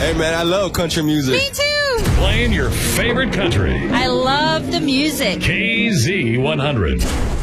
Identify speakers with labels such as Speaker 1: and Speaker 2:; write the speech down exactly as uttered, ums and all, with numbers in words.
Speaker 1: Hey, man, I love country music.
Speaker 2: Me too.
Speaker 3: Playing your favorite country.
Speaker 2: I love the music.
Speaker 3: K Z one hundred.